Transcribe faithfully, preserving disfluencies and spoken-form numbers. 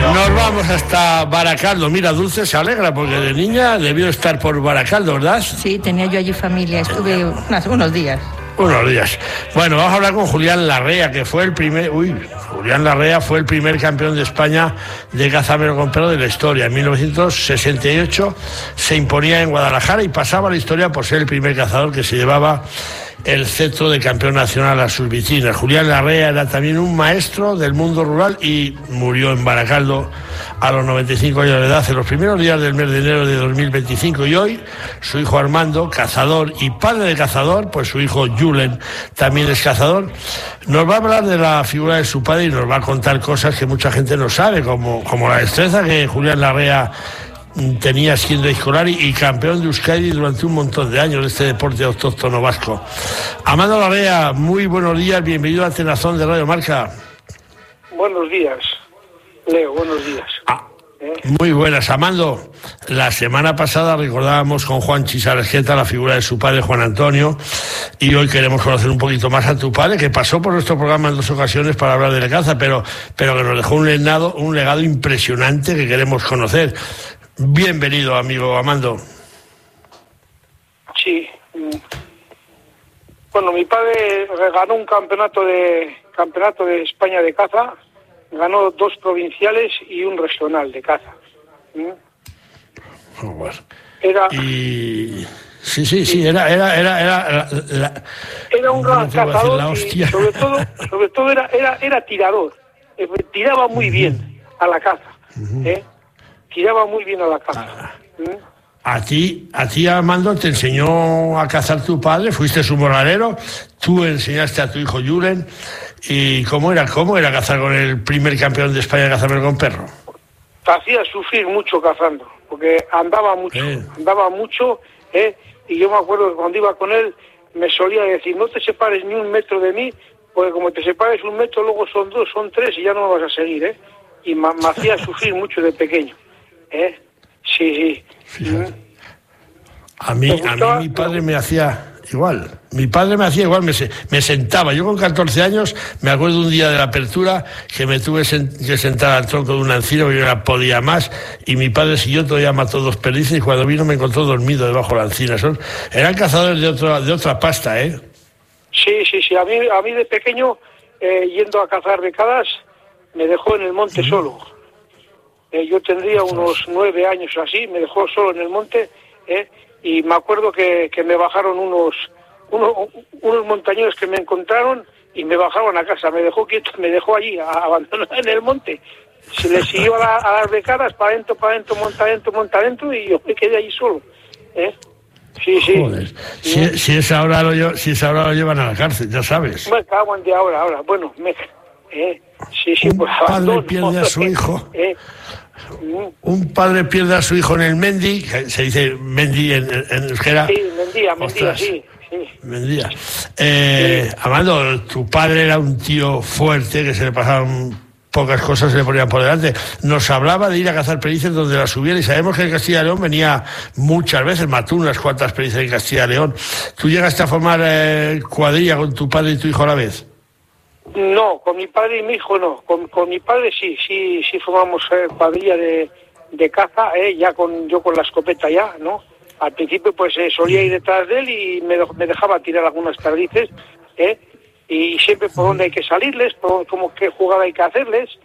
Nos vamos hasta Baracaldo. Mira, Dulce se alegra porque de niña debió estar por Baracaldo, ¿verdad? Sí, tenía yo allí familia, estuve unas, unos días. Unos días. Bueno, vamos a hablar con Julián Larrea, que fue el primer... Uy, Julián Larrea fue el primer campeón de España de caza con perro de la historia. En mil novecientos sesenta y ocho se imponía en Guadalajara y pasaba a la historia por ser el primer cazador que se llevaba el cetro de campeón nacional a sus vicinas. Julián Larrea era también un maestro del mundo rural y murió en Baracaldo a los noventa y cinco años de edad en los primeros días del mes de enero de dos mil veinticinco. Y hoy su hijo Armando, cazador y padre de cazador, pues su hijo Julen también es cazador, nos va a hablar de la figura de su padre y nos va a contar cosas que mucha gente no sabe, como, como la destreza que Julián Larrea tenía siendo escolar y, y campeón de Euskadi durante un montón de años de este deporte autóctono vasco. Armando Larrea, muy buenos días, bienvenido a Tenazón de Radio Marca. Buenos días, Leo, buenos días. Ah, ¿Eh? Muy buenas, Armando. La semana pasada recordábamos con Juan Chisarejeta la figura de su padre, Juan Antonio, y hoy queremos conocer un poquito más a tu padre, que pasó por nuestro programa en dos ocasiones para hablar de la caza, pero, pero que nos dejó un legado, un legado impresionante que queremos conocer. Bienvenido, amigo Armando. Sí. Bueno, mi padre ganó un campeonato de campeonato de España de caza, ganó dos provinciales y un regional de caza. ¿Mm? Oh, bueno. Era y sí, sí, sí, era era era era la, la, era un gran no cazador y sobre todo sobre todo era era era tirador. Eh, tiraba muy uh-huh. bien a la caza. Uh-huh. ¿eh? Tiraba muy bien a la caza. Ah. ¿Mm? A ti, a ti, Armando, te enseñó a cazar tu padre, fuiste su morralero, tú enseñaste a tu hijo Julen, y cómo era, cómo era cazar con el primer campeón de España de cazar con perro. Te hacía sufrir mucho cazando, porque andaba mucho, eh. andaba mucho, eh, y yo me acuerdo que cuando iba con él me solía decir, no te separes ni un metro de mí, porque como te separes un metro, luego son dos, son tres y ya no me vas a seguir, eh, y me, me hacía sufrir mucho de pequeño, eh. Sí, sí. Fíjate. A mí, a mí mi padre me hacía igual. Mi padre me hacía igual, me, me sentaba. Yo con catorce años me acuerdo un día de la apertura que me tuve sen, que sentar al tronco de una encina porque yo no podía más. Y mi padre siguió, todavía mató dos perdices y cuando vino me encontró dormido debajo de la encina. Son, eran cazadores de otra, de otra pasta, ¿eh? Sí, sí, sí. A mí, a mí de pequeño, eh, yendo a cazar becadas, me dejó en el monte ¿Mm? solo. Eh, yo tendría unos nueve años así, me dejó solo en el monte, eh, y me acuerdo que, que me bajaron unos, unos unos montañeros que me encontraron y me bajaron a casa, me dejó quieto, me dejó allí, abandonado en el monte. Se le siguió a, la, a las becadas, para adentro, para adentro, monta adentro, monta adentro, y yo me quedé allí solo. ¿eh? Sí, sí. Joder, si, ¿sí? si, esa hora lo, si esa hora lo llevan a la cárcel, ya sabes. Me cago en de ahora, ahora, bueno, me... Eh, sí, sí, un pues padre abandono, pierde a su hijo. Eh, Un padre pierde a su hijo en el Mendi, se dice Mendi en, en euskera. Sí, Mendía, Mendía, sí, sí. Mendía. Eh, sí. Armando, tu padre era un tío fuerte, que se le pasaban pocas cosas, se le ponían por delante. Nos hablaba de ir a cazar perdices donde las hubiera, y sabemos que en Castilla y León venía muchas veces, mató unas cuantas perdices en Castilla y León. ¿Tú llegaste a formar eh, cuadrilla con tu padre y tu hijo a la vez? No, con mi padre y mi hijo no. Con, con mi padre sí, sí, sí formamos eh, cuadrilla de, de caza, eh, ya con yo con la escopeta ya, ¿no? Al principio pues eh, solía ir detrás de él y me, me dejaba tirar algunas perdices, eh, y siempre por dónde hay que salirles, por como qué jugada hay que hacerles,